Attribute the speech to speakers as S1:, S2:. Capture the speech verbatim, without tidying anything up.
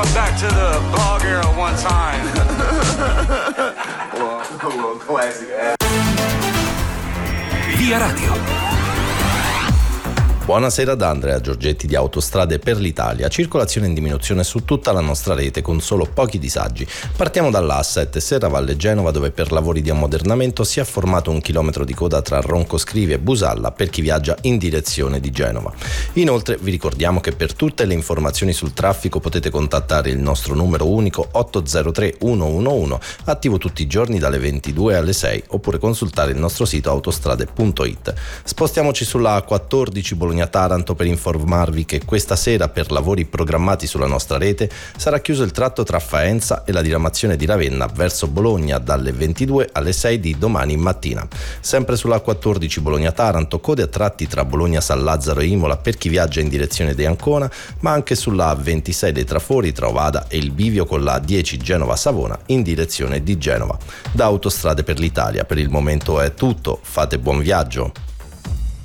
S1: back to the blog era one time.
S2: well, well, classic.
S3: Via Radio.
S4: Buonasera da Andrea Giorgetti di Autostrade per l'Italia. Circolazione in diminuzione su tutta la nostra rete con solo pochi disagi. Partiamo dall'Asset Serravalle Genova, dove per lavori di ammodernamento si è formato un chilometro di coda tra Roncoscrivi e Busalla per chi viaggia in direzione di Genova. Inoltre vi ricordiamo che per tutte le informazioni sul traffico potete contattare il nostro numero unico otto zero tre uno uno uno, attivo tutti i giorni dalle ventidue alle sei, oppure consultare il nostro sito autostrade punto it. Spostiamoci sulla A quattordici Bologna Taranto per informarvi che questa sera, per lavori programmati sulla nostra rete, sarà chiuso il tratto tra Faenza e la diramazione di Ravenna verso Bologna dalle ventidue alle sei di domani mattina. Sempre sulla A quattordici Bologna Taranto, code a tratti tra Bologna San Lazzaro e Imola per chi viaggia in direzione di Ancona, ma anche sulla A ventisei dei Trafori tra Ovada e il bivio con la A dieci Genova Savona in direzione di Genova. Da Autostrade per l'Italia per il momento è tutto, fate buon viaggio.